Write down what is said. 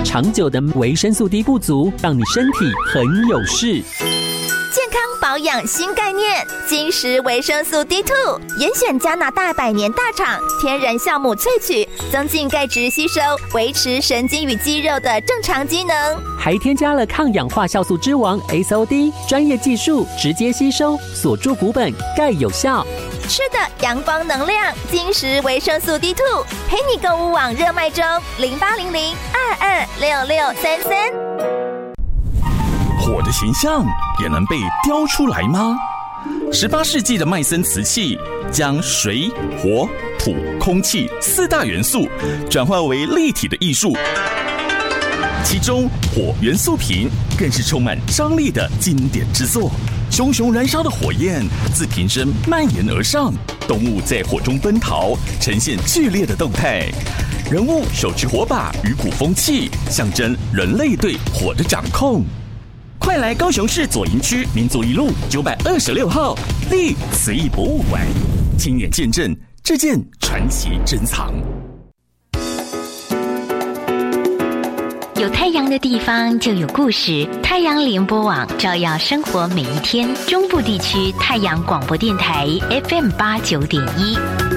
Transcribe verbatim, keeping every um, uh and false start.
长久的维生素 D 不足，让你身体很有事。 健康保养新概念，金石维生素 D 二 严选加拿大百年大厂天然酵母萃取，增进钙质吸收，维持神经与肌肉的正常机能， 还添加了抗氧化酵素之王 S O D， 专业技术直接吸收，锁住骨本，钙有效。 吃的阳光能量，金石维生素 D 二 陪你购物网热卖中，零八零零二二六六三三。 火的形象也能被雕出来吗？十八世纪的麦森瓷器将水、火、土、空气四大元素转化为立体的艺术，其中火元素瓶更是充满张力的经典之作。熊熊燃烧的火焰自瓶身蔓延而上，动物在火中奔逃，呈现剧烈的动态。人物手持火把与鼓风器，象征人类对火的掌控。快来高雄市左营区民族一路九百二十六号立瓷艺博物馆，亲眼见证这件传奇珍藏。 有太阳的地方就有故事，太阳联播网照耀生活每一天。中部地区太阳广播电台 F M 八九点一。